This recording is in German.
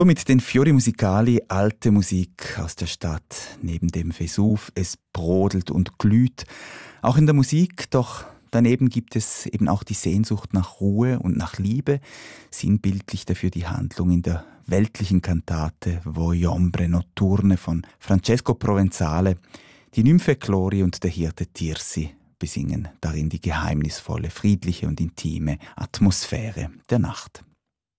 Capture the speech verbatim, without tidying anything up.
Mit den Fiori Musicali, alte Musik aus der Stadt neben dem Vesuv. Es brodelt und glüht, auch in der Musik, doch daneben gibt es eben auch die Sehnsucht nach Ruhe und nach Liebe, sinnbildlich dafür die Handlung in der weltlichen Kantate Voi ombre notturne von Francesco Provenzale. Die Nymphe Clori und der Hirte Tirsi besingen darin die geheimnisvolle, friedliche und intime Atmosphäre der Nacht.